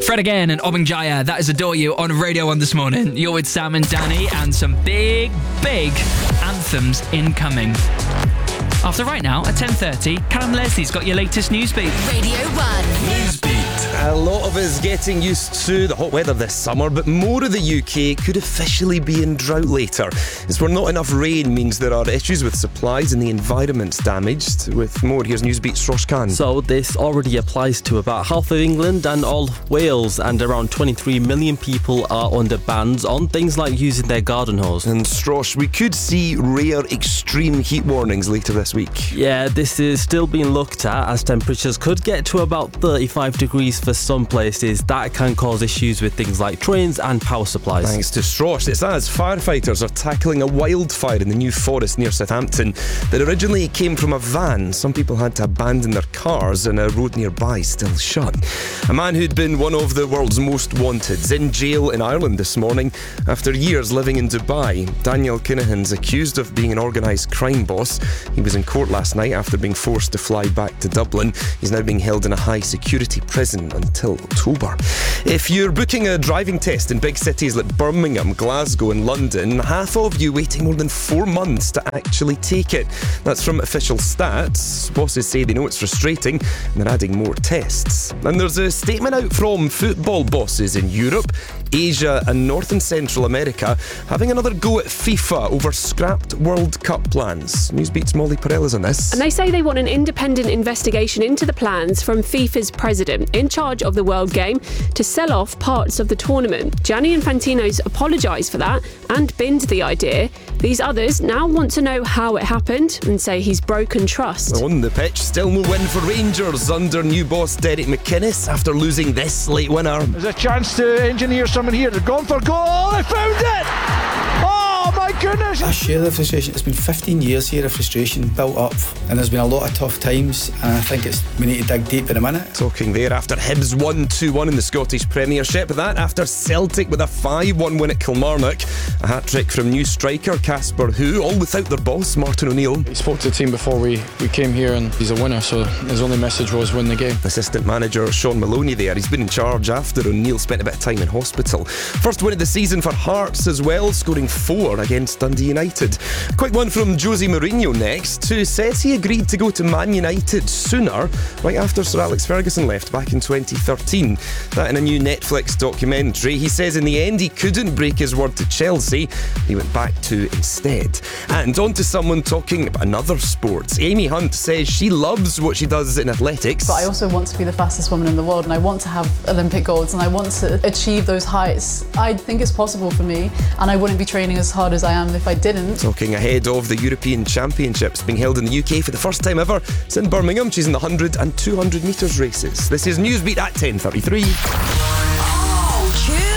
Fred again and Obing Jaya. That is Adore You on Radio 1 this morning. You're with Sam and Danny, and some big anthems incoming. After right now, at 10:30, Callum Leslie's got your latest news beat. Radio 1. Newsbeat. A lot of us getting used to the hot weather this summer, but more of the UK could officially be in drought later. It's where not enough rain means there are issues with supplies and the environment's damaged. With more, here's Newsbeat's Rosh Khan. So this already applies to about half of England and all of Wales, and around 23 million people are under bans on things like using their garden hose. And Strosh, we could see rare extreme heat warnings later this week. Yeah, this is still being looked at, as temperatures could get to about 35 degrees for some places. That can cause issues with things like trains and power supplies. Thanks to Strosh. It's as firefighters are tackling a wildfire in the New Forest near Southampton that originally came from a van. Some people had to abandon their cars and a road nearby still shut. A man who'd been one of the world's most wanted's in jail in Ireland this morning after years living in Dubai. Daniel Kinahan's accused of being an organised crime boss. He was in court last night after being forced to fly back to Dublin. He's now being held in a high security prison until October. If you're booking a driving test in big cities like Birmingham, Glasgow and London, half of you waiting more than 4 months to actually take it. That's from official stats. Bosses say they know it's frustrating and they're adding more tests. And there's a statement out from football bosses in Europe, Asia and North and Central America having another go at FIFA over scrapped World Cup plans. Newsbeat's Molly Parella's on this. And they say they want an independent investigation into the plans from FIFA's president in charge of the World Game to sell off parts of the tournament. Gianni Infantino's apologised for that and binned the idea. These others now want to know how it happened and say he's broken trust. On the pitch, still no win for Rangers under new boss Derek McInnes after losing this late winner. There's a chance to engineer something here. They've gone for goal. They found it! Oh my goodness! I share the frustration. It's been 15 years here of frustration built up, and there's been a lot of tough times, and I think we need to dig deep in a minute. Talking there after Hibs won 2-1 in the Scottish Premiership. That after Celtic with a 5-1 win at Kilmarnock. A hat-trick from new striker Casper Hu, all without their boss Martin O'Neill. He spoke to the team before we came here, and he's a winner, so his only message was win the game. Assistant manager Sean Maloney there. He's been in charge after O'Neill spent a bit of time in hospital. First win of the season for Hearts as well, scoring 4 against Dundee United. Quick one from Jose Mourinho next, who says he agreed to go to Man United sooner, right after Sir Alex Ferguson left back in 2013. That in a new Netflix documentary. He says in the end he couldn't break his word to Chelsea. He went back to instead. And on to someone talking about another sport. Amy Hunt says she loves what she does in athletics. But I also want to be the fastest woman in the world, and I want to have Olympic golds, and I want to achieve those heights. I think it's possible for me, and I wouldn't be training as hard as I am if I didn't. Talking ahead of the European Championships being held in the UK for the first time ever. It's in Birmingham. She's in the 100 and 200 metres races. This is Newsbeat at 10:33.